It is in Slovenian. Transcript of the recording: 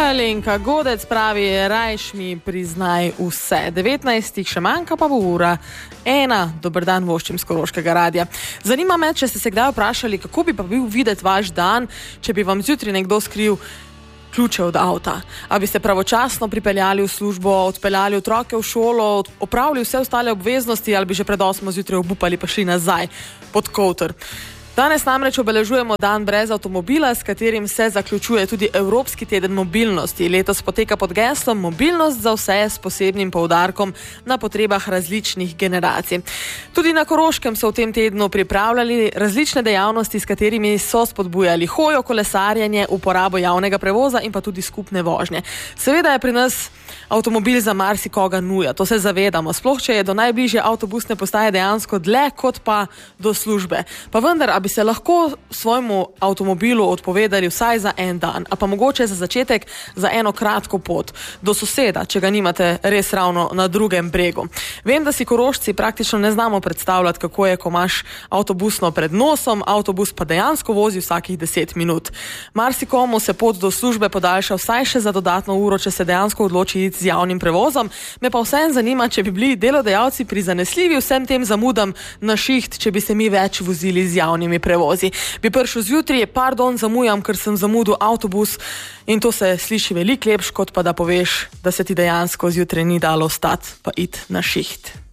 Alenka Godec pravi, rajš mi priznaj vse. 19 še manjka, pa bo ura 1. Dober dan, voščim z Koroškega radia. Zanima me, če ste se kdaj vprašali, kako bi pa bil videti vaš dan, če bi vam zjutraj nekdo skril ključe od avta. A bi ste pravočasno pripeljali v službo, odpeljali otroke v šolo, opravili vse ostale obveznosti ali bi že pred 8 zjutraj obupali pa šli nazaj pod kouter. Danes namreč obeležujemo dan brez avtomobila, s katerim se zaključuje tudi Evropski teden mobilnosti. Letos poteka pod geslom Mobilnost za vse s posebnim poudarkom na potrebah različnih generacij. Tudi na Koroškem so v tem tednu pripravljali različne dejavnosti, s katerimi so spodbujali hojo, kolesarjenje, uporabo javnega prevoza in pa tudi skupne vožnje. Seveda je pri nas avtomobil za marsikoga nuja, to se zavedamo, sploh če je do najbližje avtobusne postaje dejansko dlje kot pa do službe. Pa vendar, a bi se lahko svojemu avtomobilu odpovedali vsaj za en dan, a pa mogoče za začetek za eno kratko pot do soseda, če ga nimate res ravno na drugem bregu. Vem, da si Korošci praktično ne znamo predstavljati, kako je, ko imaš avtobusno pred nosom, avtobus pa dejansko vozi vsakih 10 minut. Marsikomu se pot do službe podaljša vsaj še za dodatno uro, če se dejansko odloči iti z javnim prevozom. Me pa vseeno zanima, če bi bili delodajalci prizanesljivi vsem tem zamudam na šiht, če bi se mi več vozili z javnimi prevozi. Bi prišel zjutraj, pardon, zamujam, ker sem zamudil avtobus, in to se sliši veliko lepš, kot pa da poveš, da se ti dejansko zjutraj ni dalo vstati pa iti na šiht.